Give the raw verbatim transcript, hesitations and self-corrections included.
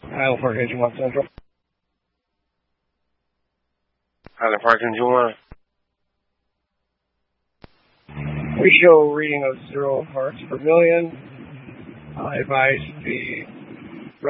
Highland Park Engine one Central. Highland Park Engine one. We show a reading of zero parts per million. I advise the